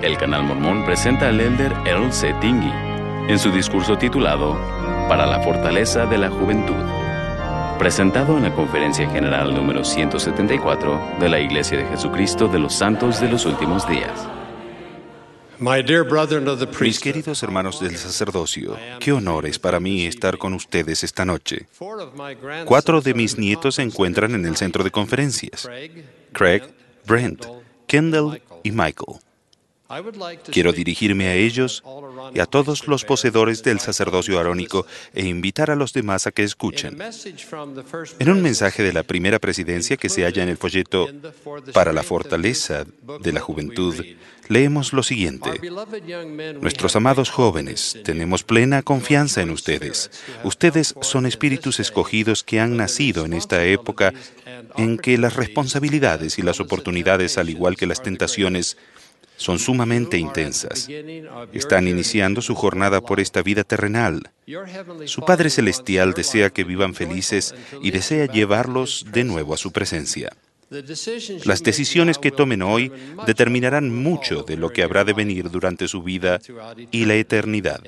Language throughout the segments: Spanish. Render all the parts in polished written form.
El Canal Mormón presenta al elder Earl C. Tingey en su discurso titulado Para la fortaleza de la juventud, presentado en la Conferencia General número 174 de la Iglesia de Jesucristo de los Santos de los Últimos Días. Mis queridos hermanos del sacerdocio, qué honor es para mí estar con ustedes esta noche. 4 de mis nietos se encuentran en el centro de conferencias: Craig, Brent, Kendall y Michael. Quiero dirigirme a ellos y a todos los poseedores del sacerdocio arónico e invitar a los demás a que escuchen. En un mensaje de la primera presidencia que se halla en el folleto Para la fortaleza de la juventud, leemos lo siguiente: Nuestros amados jóvenes, tenemos plena confianza en ustedes. Ustedes son espíritus escogidos que han nacido en esta época en que las responsabilidades y las oportunidades, al igual que las tentaciones, son sumamente intensas. Están iniciando su jornada por esta vida terrenal. Su Padre Celestial desea que vivan felices y desea llevarlos de nuevo a su presencia. Las decisiones que tomen hoy determinarán mucho de lo que habrá de venir durante su vida y la eternidad.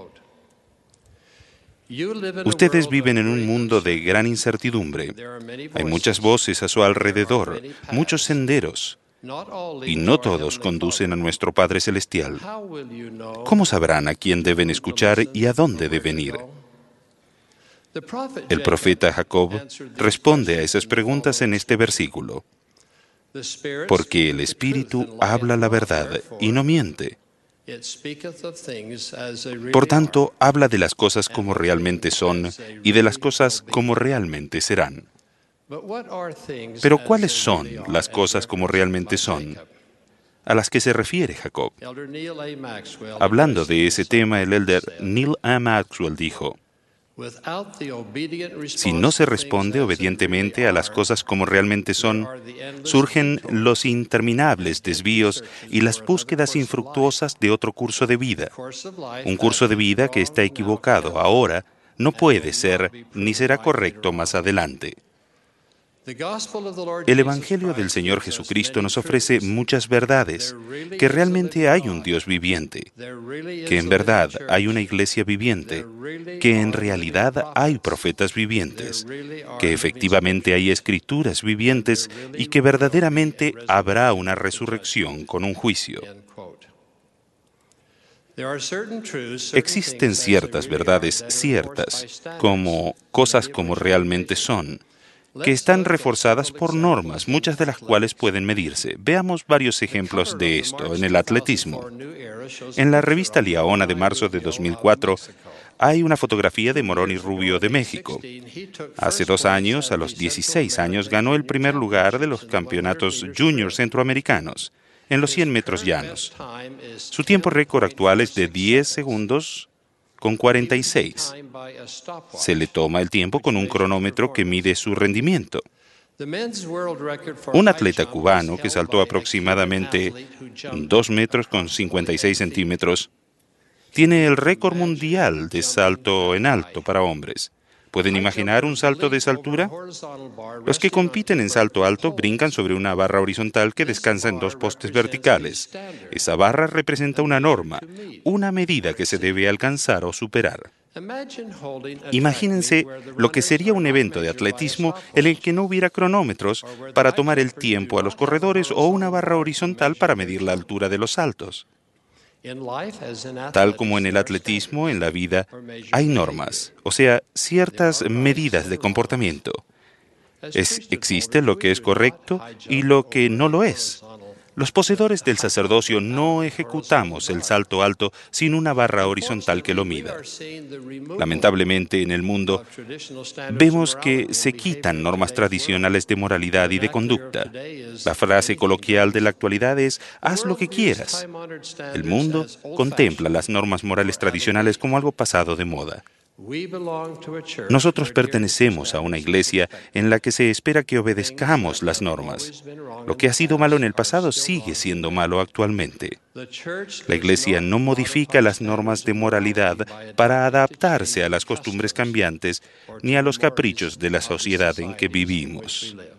Ustedes viven en un mundo de gran incertidumbre. Hay muchas voces a su alrededor, muchos senderos, y no todos conducen a nuestro Padre Celestial. ¿Cómo sabrán a quién deben escuchar y a dónde deben ir? El profeta Jacob responde a esas preguntas en este versículo: porque el Espíritu habla la verdad y no miente. Por tanto, habla de las cosas como realmente son y de las cosas como realmente serán. Pero ¿cuáles son las cosas como realmente son a las que se refiere Jacob? Hablando de ese tema, el elder Neil A. Maxwell dijo: si no se responde obedientemente a las cosas como realmente son, surgen los interminables desvíos y las búsquedas infructuosas de otro curso de vida. Un curso de vida que está equivocado ahora no puede ser ni será correcto más adelante. El Evangelio del Señor Jesucristo nos ofrece muchas verdades: que realmente hay un Dios viviente, que en verdad hay una iglesia viviente, que en realidad hay profetas vivientes, que efectivamente hay escrituras vivientes y que verdaderamente habrá una resurrección con un juicio. Existen ciertas verdades ciertas, como cosas como realmente son, que están reforzadas por normas, muchas de las cuales pueden medirse. Veamos varios ejemplos de esto en el atletismo. En la revista Liaona de marzo de 2004, hay una fotografía de Moroni Rubio de México. Hace 2 años, a los 16 años, ganó el primer lugar de los campeonatos juniors centroamericanos en los 100 metros llanos. Su tiempo récord actual es de 10 segundos con 46. Se le toma el tiempo con un cronómetro que mide su rendimiento. Un atleta cubano que saltó aproximadamente 2 metros con 56 centímetros tiene el récord mundial de salto en alto para hombres. ¿Pueden imaginar un salto de esa altura? Los que compiten en salto alto brincan sobre una barra horizontal que descansa en 2 postes verticales. Esa barra representa una norma, una medida que se debe alcanzar o superar. Imagínense lo que sería un evento de atletismo en el que no hubiera cronómetros para tomar el tiempo a los corredores o una barra horizontal para medir la altura de los saltos. Tal como en el atletismo, en la vida, hay normas, o sea, ciertas medidas de comportamiento. Existe lo que es correcto y lo que no lo es. Los poseedores del sacerdocio no ejecutamos el salto alto sin una barra horizontal que lo mida. Lamentablemente, en el mundo, vemos que se quitan normas tradicionales de moralidad y de conducta. La frase coloquial de la actualidad es: haz lo que quieras. El mundo contempla las normas morales tradicionales como algo pasado de moda. Nosotros pertenecemos a una iglesia en la que se espera que obedezcamos las normas. Lo que ha sido malo en el pasado sigue siendo malo actualmente. La iglesia no modifica las normas de moralidad para adaptarse a las costumbres cambiantes ni a los caprichos de la sociedad en que vivimos.